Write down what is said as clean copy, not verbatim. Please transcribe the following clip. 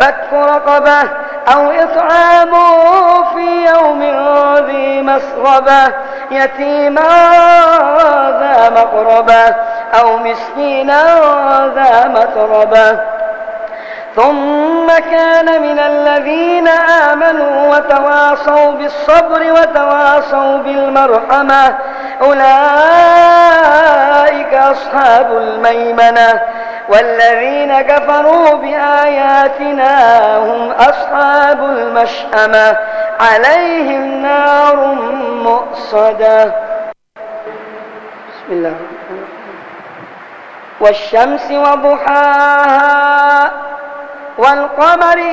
فك رقبة أو إطعام في يوم ذي مسغبة يتيما ذا مقربة أو مسكينا ذا متربة ثم كان من الذين آمنوا وتواصوا بالصبر وتواصوا بالمرحمة أولئك أصحاب الميمنة والذين كفروا بآياتنا هم أصحاب المشأمة عليهم نار مؤصدة. بسم الله الرحمن الرحيم. والشمس وضحاها والقمر